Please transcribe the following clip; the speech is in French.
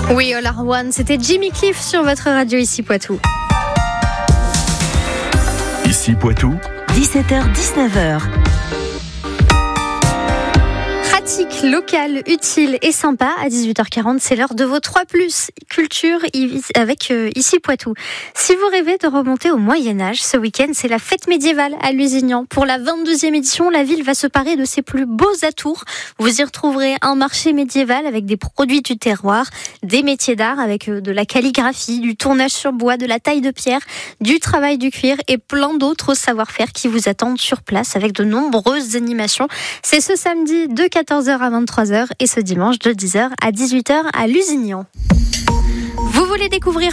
Oui, All Are One, c'était Jimmy Cliff sur votre radio ici Poitou. Ici Poitou, 17h-19h. Pratique, locale, utile et sympa. À 18h40, c'est l'heure de vos 3+, culture avec ici Poitou. Si vous rêvez de remonter au Moyen-Âge, ce week-end, c'est la fête médiévale à Lusignan. Pour la 22e édition, la ville va se parer de ses plus beaux atours. Vous y retrouverez un marché médiéval avec des produits du terroir, des métiers d'art avec de la calligraphie, du tournage sur bois, de la taille de pierre, du travail du cuir et plein d'autres savoir-faire qui vous attendent sur place avec de nombreuses animations. C'est ce samedi de 14h à 23h et ce dimanche de 10h à 18h à Lusignan. Vous voulez découvrir Poitiers ?